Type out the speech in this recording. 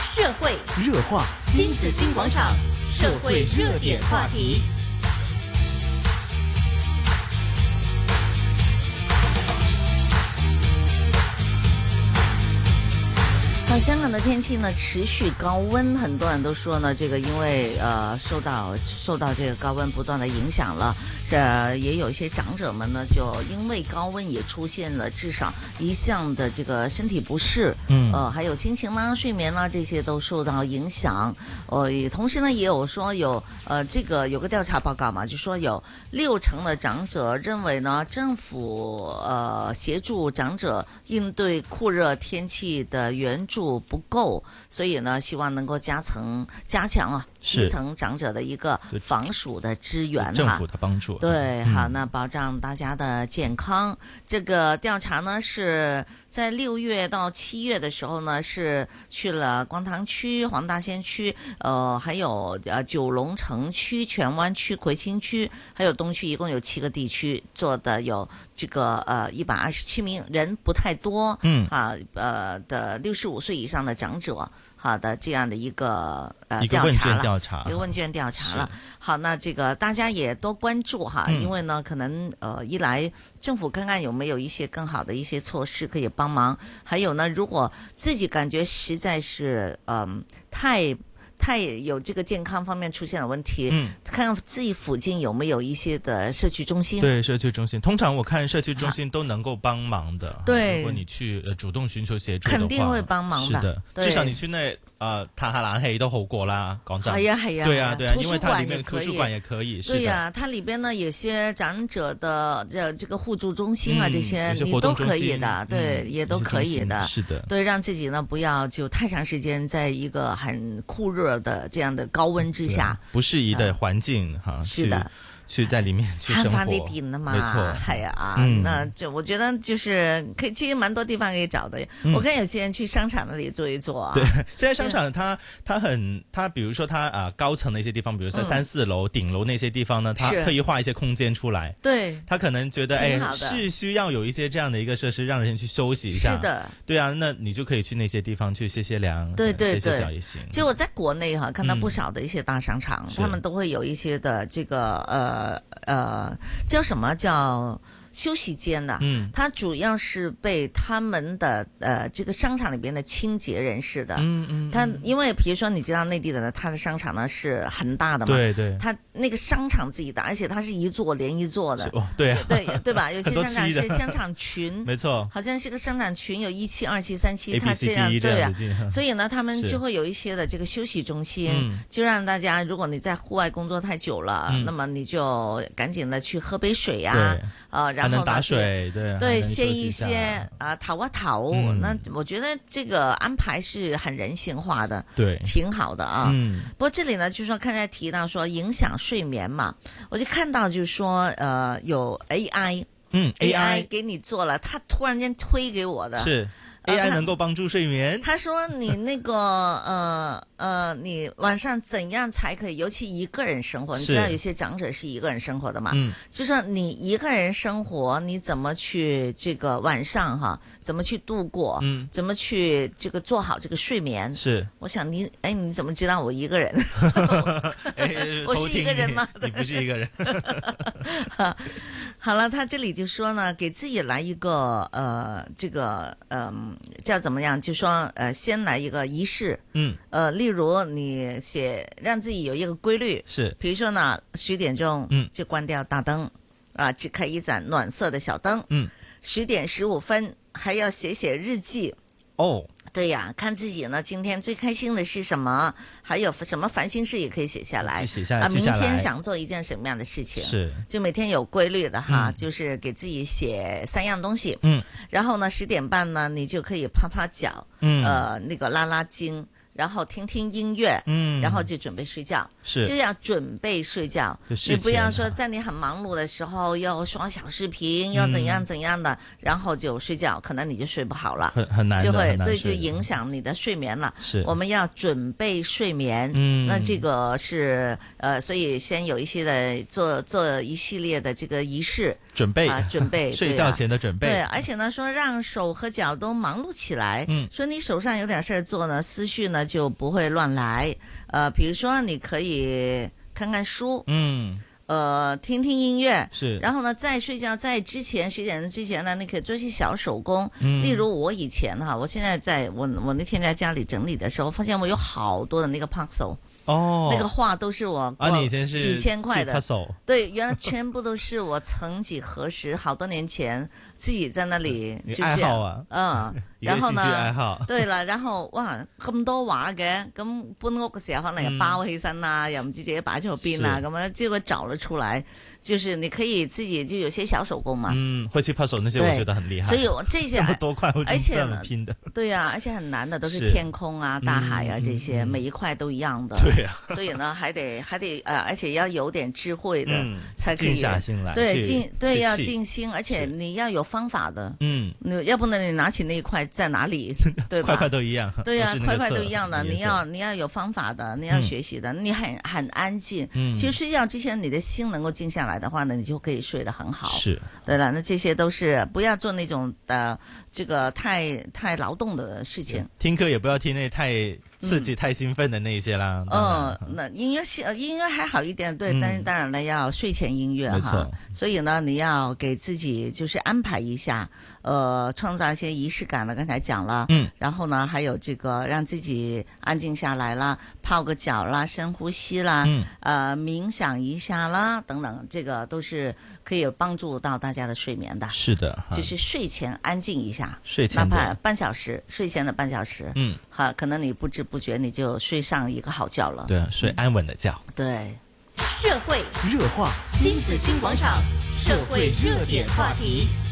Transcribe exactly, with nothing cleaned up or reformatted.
社会热话新紫金广场社会热点话题。 好，香港的天气呢持续高温，很多人都说呢，这个因为呃受到受到这个高温不断的影响了，这也有一些长者们呢，就因为高温也出现了至少一项的这个身体不适，嗯，呃，还有心情啦、睡眠啦，这些都受到影响。呃，同时呢，也有说有呃这个有个调查报告嘛，就说有六成的长者认为呢，政府呃协助长者应对酷热天气的援助不够，所以呢，希望能够加层加强啊基层长者的一个防暑的支援哈， 政府的帮助。 对， 嗯、 好，那保障大家的健康。这个调查呢是在六月到七月的时候呢，是去了观塘区、黄大仙区，呃，还有呃九龙城区、荃湾区、葵青区，还有东区，一共有七个地区做的有这个呃一百二十七名人，不太多，嗯啊呃的六十五岁以上的长者。好的，这样的一个呃调查了， 调查一个问卷调查了。好，那这个大家也多关注哈，嗯、因为呢，可能呃一来政府看看有没有一些更好的一些措施可以帮忙，还有呢，如果自己感觉实在是嗯、呃、太。太有这个健康方面出现了问题，嗯，看看自己附近有没有一些的社区中心。 对，社区中心，通常我看社区中心都能够帮忙的。 对， 如果你去呃主动尋求協助的話， 肯定會幫忙的。 是的，至少你去那呃嘆下冷氣都好過啦。講真， 係啊係啊， 對啊對啊， 圖書館也可以， 圖書館也可以。 對啊，它裏邊呢有些長者的這這個互助中心啊， 嗯、 這些你都可以的，對， 嗯、 也都可以的。 是的， 對，讓自己呢不要就太長時間在一個很酷熱的這樣的高温之下， 不適宜的環境哈、呃， 是的。 去在裡面去生活， 慳翻啲電啊嘛， 沒錯， 係啊， 嗯， 那就我覺得就是可以，其實蠻多地方可以找的。嗯、我看有些人去商場那裡坐一坐啊。 對，現在商場它它很，它比如說它啊、呃、高層的一些地方，比如說三四樓、嗯、頂樓那些地方呢，它特意畫一些空間出來。對，他可能覺得哎是需要有一些這樣的一個設施，讓人去休息一下。 是的， 對啊，那你就可以去那些地方去歇歇涼， 對對對， 歇歇腳也行。 就我在國內哈看到不少的一些大商場，嗯、他們都會有一些的這個呃呃。叫什麼叫休息間呢、啊？嗯，它主要是被他們的呃這個商場裏邊的清潔人士的。嗯嗯。它因為比如說你知道內地的呢，它的商場呢是很大的嘛。對對。它那個商場自己的，而且它是一座連一座的。哦，對、啊。對對吧？有些商場是商場群。沒錯。好像是個商場群，有一期、二期、三期，它這樣對啊。所以呢，他們就會有一些的這個休息中心，就讓大家，如果你在戶外工作太久了，嗯、那麼你就趕緊的去喝杯水呀、啊，呃，然後呢， 打水，對， 對，歇一歇啊，唞一唞。嗯、那我覺得這個安排是很人性化的，對，挺好的啊。嗯，不過這裡呢，就說剛才提到說影響睡眠嘛，我就看到就說，呃，有 A I， 嗯 ，A I 給你做了，他突然間推給我的， 是。A I 能夠幫助睡眠。 他說：“你那個呃呃，你晚上怎樣才可以？尤其一個人生活，你知道有些長者是一個人生活的嘛？嗯，就說你一個人生活，你怎麼去這個晚上哈？怎麼去度過？嗯，怎麼去這個做好這個睡眠？是，我想你，哎，你怎麼知道我一個人？我是一個人嗎？ 你不是一個人。 好了，他這裡就說呢，給自己來一個呃，這個嗯。呃”叫怎麼樣？就說呃，先來一個儀式，嗯，呃，例如你寫讓自己有一個規律，是，比如說呢，十點鐘，嗯，就關掉大燈，啊，只開一盞暖色的小燈，嗯，十點十五分還要寫寫日記，哦。對呀，看自己呢，今天最開心的是什麼？還有什麼煩心事也可以寫下來。 寫下來， 啊，明天想做一件什麼樣的事情？是，就每天有規律的哈，嗯、就是給自己寫三樣東西。嗯，然後呢，十點半呢，你就可以趴趴腳，嗯，呃，那個拉拉筋。然後聽聽音樂，嗯，然後就準備睡覺，是就要準備睡覺。你不要說在你很忙碌的時候要刷小視頻，要怎樣怎樣的，然後就睡覺，可能你就睡不好了， 很很難， 就會對就影響你的睡眠了。是，我們要準備睡眠，嗯，那這個是呃，所以先有一些的做做一系列的這個儀式準備啊，準備睡覺前的準備。 對，而且呢，說讓手和腳都忙碌起來，嗯，說你手上有點事做呢，思緒呢。 就不會亂來。呃，比如說你可以看看書，嗯，呃，聽聽音樂， 是。 然後呢，在睡覺在之前十點之前呢，你可以做一些小手工。嗯，例如我以前哈，我現在在我我那天在家裡整理的時候，發現我有好多的那個 puzzle。哦，那個畫都是我啊，你以前是幾千塊的， puzzle 對，原來全部都是我曾幾何時好多年前自己在那裡就是愛好啊， 嗯，然後呢， 愛好對啦，然後哇咁多畫嘅，咁搬屋嘅時候可能又包起身啦，嗯、又唔知自己擺咗去邊啊，咁樣結果找了出來。就是你可以自己就有些小手工嘛， 嗯，會去 puzzle 那些我覺得很厲害， 所以我這些這麼多塊， 而且呢拼的， 對呀、啊，而且很難的都是天空啊、大海啊這些，每一塊都一樣的， 對呀， 所以呢，還得還得呃，而且要有點智慧的才可以靜下心來， 對靜對要靜心，而且你要有方法的，嗯，你要不然你拿起那一塊在哪裡，對吧？ 塊塊都一樣， 對呀，塊塊都一樣的，你要你要有方法的，你要學習的，你很很安靜。其實睡覺之前你的心能夠靜下來的話呢，你就可以。可以睡得很好， 是對了，那這些都是不要做那種的這個太太勞動的事情。 聽課也不要聽那太刺激、嗯、太興奮的那些啦。 嗯，那音樂是音樂還好一點，對，嗯、但是當然了，要睡前音樂哈。所以呢，你要給自己就是安排一下，呃，創造一些儀式感了。剛才講了，嗯，然後呢，還有這個讓自己安靜下來啦，泡個腳啦，深呼吸啦，嗯，呃，冥想一下啦，等等。這個都是可以幫助到大家的睡眠的。 是的， 就是睡前安靜一下， 睡前哪怕半小時，睡前的半小時，嗯，好，可能你不知不覺你就睡上一個好覺了。 對，睡安穩的覺。 嗯、對， 社會熱話，新紫荊廣場，社會熱點話題。